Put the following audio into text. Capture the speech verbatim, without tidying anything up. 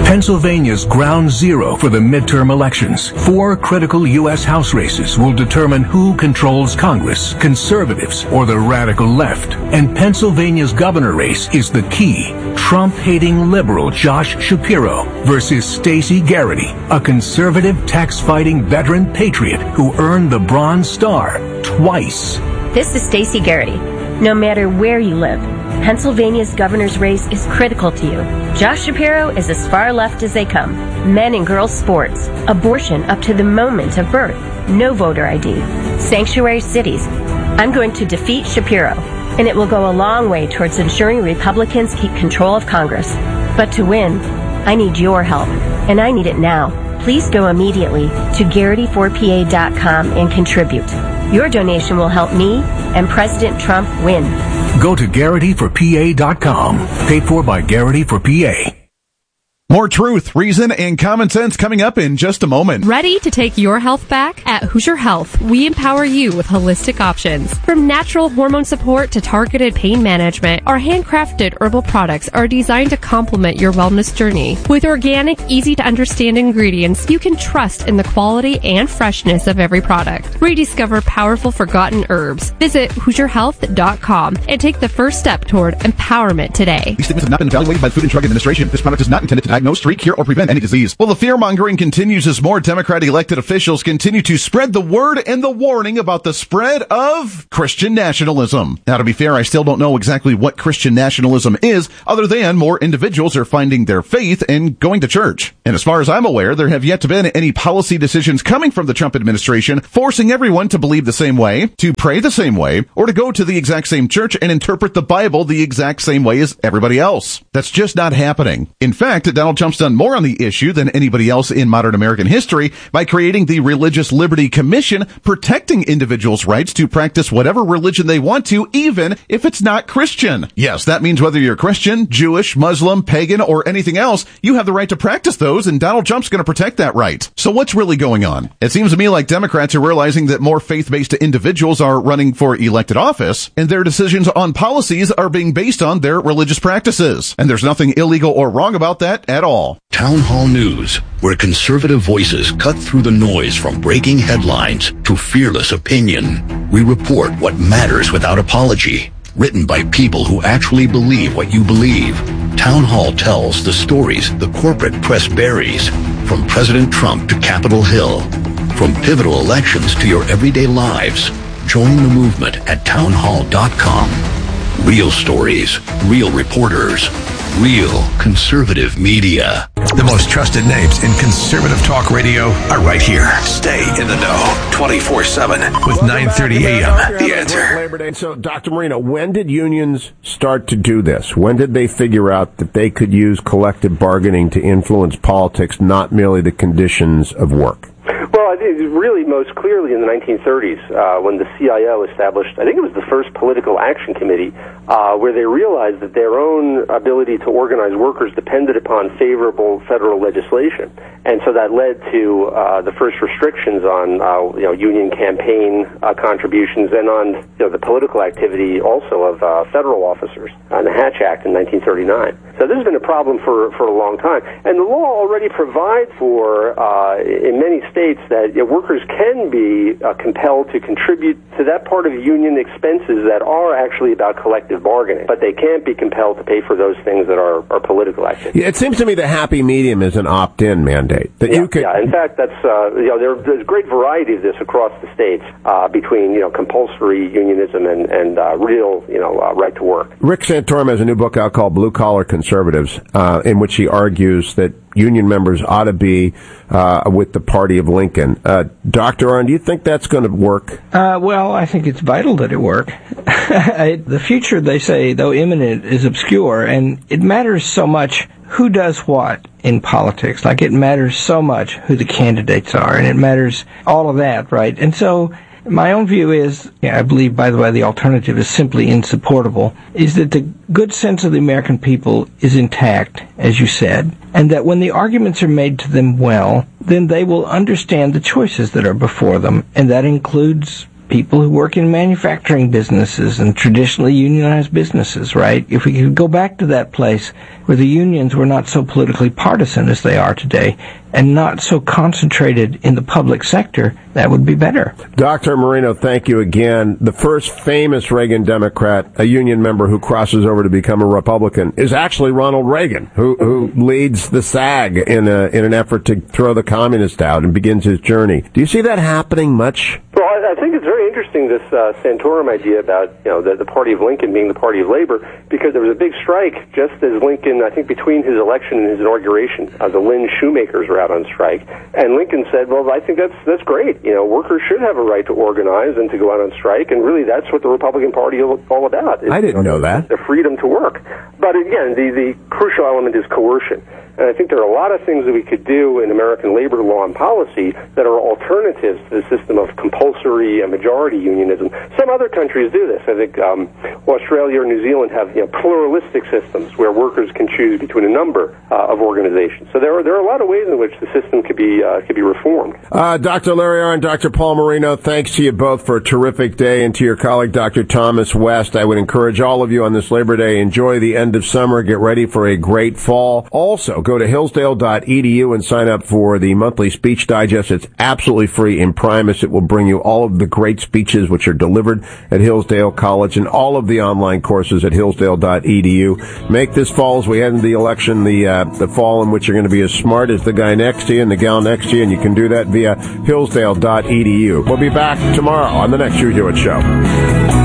Pennsylvania's ground zero for the midterm elections. Four critical U S House races will determine who controls Congress, conservatives or the radical left. And Pennsylvania's governor race is the key. Trump-hating liberal Josh Shapiro versus Stacey Garrity, a conservative tax-fighting veteran patriot who earned the Bronze Star twice. This is Stacey Garrity. No matter where you live, Pennsylvania's governor's race is critical to you. Josh Shapiro is as far left as they come. Men and girls sports, abortion up to the moment of birth, no voter I D, sanctuary cities. I'm going to defeat Shapiro, and it will go a long way towards ensuring Republicans keep control of Congress. But to win, I need your help, and I need it now. Please go immediately to Garrity four P A dot com and contribute. Your donation will help me and President Trump win. Go to Garrity for P A dot com. Paid for by Garrity for P A. More truth, reason, and common sense coming up in just a moment. Ready to take your health back? At Hoosier Health, we empower you with holistic options. From natural hormone support to targeted pain management, our handcrafted herbal products are designed to complement your wellness journey. With organic, easy-to-understand ingredients, you can trust in the quality and freshness of every product. Rediscover powerful forgotten herbs. Visit Hoosier Health dot com and take the first step toward empowerment today. These statements have not been evaluated by the Food and Drug Administration. This product is not intended to diagnose, treat, cure, or prevent any disease. Well, the fear-mongering continues as more Democrat elected officials continue to spread the word and the warning about the spread of Christian nationalism. Now, to be fair, I still don't know exactly what Christian nationalism is, other than more individuals are finding their faith and going to church. And as far as I'm aware, there have yet to been any policy decisions coming from the Trump administration forcing everyone to believe the same way, to pray the same way, or to go to the exact same church and interpret the Bible the exact same way as everybody else. That's just not happening. In fact, Donald Trump's done more on the issue than anybody else in modern American history by creating the Religious Liberty Commission, protecting individuals' rights to practice whatever religion they want to, even if it's not Christian. Yes, that means whether you're Christian, Jewish, Muslim, pagan, or anything else, you have the right to practice those, and Donald Trump's going to protect that right. So what's really going on? It seems to me like Democrats are realizing that more faith-based individuals are running for elected office, and their decisions on policies are being based on their religious practices. And there's nothing illegal or wrong about that at all. Town Hall News, where conservative voices cut through the noise from breaking headlines to fearless opinion. We report what matters without apology. Written by people who actually believe what you believe. Town Hall tells the stories the corporate press buries, from President Trump to Capitol Hill, from pivotal elections to your everyday lives. Join the movement at town hall dot com. Real stories, real reporters, real conservative media. The most trusted names in conservative talk radio are right here. Stay in the know twenty-four seven with nine thirty a.m. The Answer. Labor Day. So, Doctor Marino, when did unions start to do this? When did they figure out that they could use collective bargaining to influence politics, not merely the conditions of work? Well, I think really most clearly in the nineteen thirties, uh, when the C I O established, I think it was the first political action committee, uh, where they realized that their own ability to organize workers depended upon favorable federal legislation. And so that led to uh, the first restrictions on uh, you know, union campaign uh, contributions and on you know, the political activity also of uh, federal officers on the Hatch Act in nineteen thirty-nine. So this has been a problem for, for a long time. And the law already provides for, uh, in many states, that you know, workers can be uh, compelled to contribute to that part of union expenses that are actually about collective bargaining, but they can't be compelled to pay for those things that are, are political activity. Yeah, it seems to me the happy medium is an opt-in mandate. That yeah, you could... yeah, in fact, that's uh, you know there, there's great variety of this across the states uh, between you know compulsory unionism and and uh, real you know uh, right to work. Rick Santorum has a new book out called Blue Collar Conservatives, uh, in which he argues that union members ought to be uh, with the party of Lincoln. Uh, Doctor Arnn, do you think that's going to work? Uh, well, I think it's vital that it work. The future, they say, though imminent, is obscure, and it matters so much who does what in politics. Like, it matters so much who the candidates are, and it matters all of that, right? And so my own view is, yeah, I believe, by the way, the alternative is simply insupportable, is that the good sense of the American people is intact, as you said, and that when the arguments are made to them well, then they will understand the choices that are before them, and that includes people who work in manufacturing businesses and traditionally unionized businesses, right? If we could go back to that place where the unions were not so politically partisan as they are today and not so concentrated in the public sector, that would be better. Doctor Marino, thank you again. The first famous Reagan Democrat, a union member who crosses over to become a Republican, is actually Ronald Reagan, who who leads the SAG in a in an effort to throw the communists out and begins his journey. Do you see that happening much? Well, I, I think it's very interesting, this uh, Santorum idea about, you know, the, the party of Lincoln being the party of labor, because there was a big strike just as Lincoln, I think between his election and his inauguration, uh, the Lynn shoemakers were out on strike, and Lincoln said, well, I think that's that's great. You know, workers should have a right to organize and to go out on strike, and really that's what the Republican Party is all about. It's, I didn't know that. The freedom to work. But again, the, the crucial element is coercion. And I think there are a lot of things that we could do in American labor law and policy that are alternatives to the system of compulsory and majority unionism. Some other countries do this. I think um, Australia or New Zealand have, you know, pluralistic systems where workers can choose between a number uh, of organizations. So there are there are a lot of ways in which the system could be uh, could be reformed. Uh, Doctor Larry Arnn, Doctor Paul Marino, thanks to you both for a terrific day, and to your colleague Doctor Thomas West. I would encourage all of you on this Labor Day, enjoy the end of summer, get ready for a great fall. Also, go to hillsdale dot e d u and sign up for the monthly speech digest. It's absolutely free in Primus. It will bring you all of the great speeches which are delivered at Hillsdale College and all of the online courses at hillsdale dot e d u. Make this fall, as we head into the election, the uh, the fall in which you're going to be as smart as the guy next to you and the gal next to you, and you can do that via hillsdale dot e d u. We'll be back tomorrow on the next Hugh Hewitt Show.